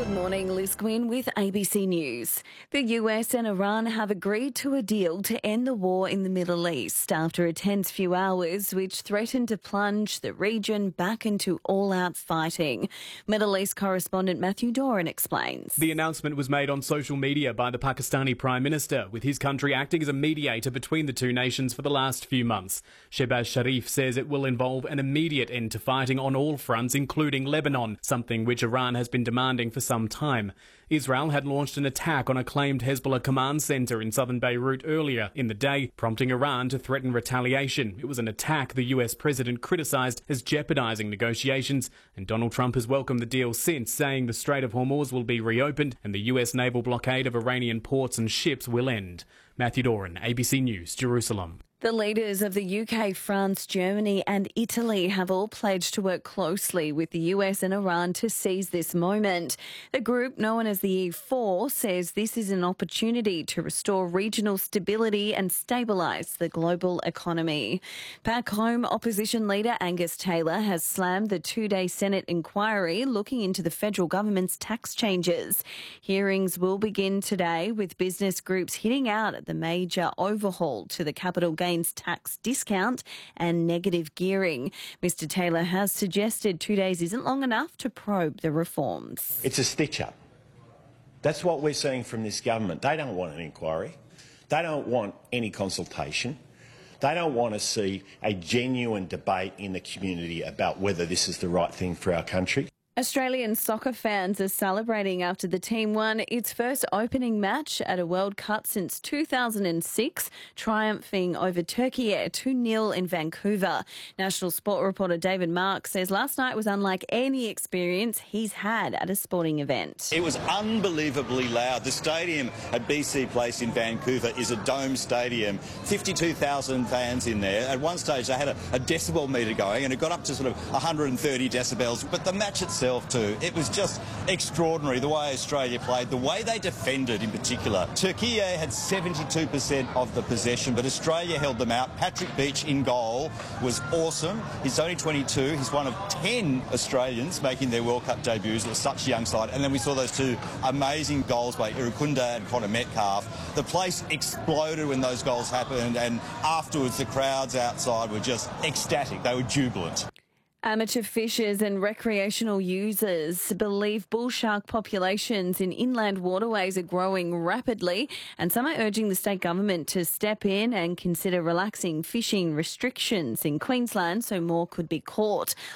Good morning, Liz Gwynn with ABC News. The US and Iran have agreed to a deal to end the war in the Middle East after a tense few hours which threatened to plunge the region back into all-out fighting. Middle East correspondent Matthew Doran explains. The announcement was made on social media by the Pakistani Prime Minister, with his country acting as a mediator between the two nations for the last few months. Shehbaz Sharif says it will involve an immediate end to fighting on all fronts, including Lebanon, something which Iran has been demanding for some time. Israel had launched an attack on a claimed Hezbollah command centre in southern Beirut earlier in the day, prompting Iran to threaten retaliation. It was an attack the US president criticised as jeopardising negotiations, and Donald Trump has welcomed the deal since, saying the Strait of Hormuz will be reopened and the US naval blockade of Iranian ports and ships will end. Matthew Doran, ABC News, Jerusalem. The leaders of the UK, France, Germany and Italy have all pledged to work closely with the US and Iran to seize this moment. The group, known as the E4, says this is an opportunity to restore regional stability and stabilise the global economy. Back home, opposition leader Angus Taylor has slammed the two-day Senate inquiry looking into the federal government's tax changes. Hearings will begin today, with business groups hitting out at the major overhaul to the capital gains tax discount and negative gearing. Mr Taylor has suggested 2 days isn't long enough to probe the reforms. It's a stitch-up. That's what we're seeing from this government. They don't want an inquiry. They don't want any consultation. They don't want to see a genuine debate in the community about whether this is the right thing for our country. Australian soccer fans are celebrating after the team won its first opening match at a World Cup since 2006, triumphing over Turkey 2-0 in Vancouver. National Sport reporter David Mark says last night was unlike any experience he's had at a sporting event. It was unbelievably loud. The stadium at BC Place in Vancouver is a dome stadium, 52,000 fans in there. At one stage they had a decibel meter going and it got up to sort of 130 decibels, but the match itself too. It was just extraordinary the way Australia played, the way they defended in particular. Turkey had 72% of the possession, but Australia held them out. Patrick Beach in goal was awesome. He's only 22. He's one of 10 Australians making their World Cup debuts. It was such a young side. And then we saw those two amazing goals by Irukunda and Connor Metcalf. The place exploded when those goals happened, and afterwards the crowds outside were just ecstatic. They were jubilant. Amateur fishers and recreational users believe bull shark populations in inland waterways are growing rapidly, and some are urging the state government to step in and consider relaxing fishing restrictions in Queensland so more could be caught.